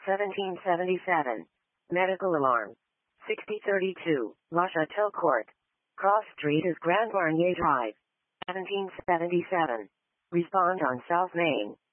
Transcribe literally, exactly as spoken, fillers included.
seventeen seventy-seven. Medical alarm. sixty thirty-two, La Château Court. Cross Street is Grand Marnier Drive. seventeen seventy-seven. Respond on South Main.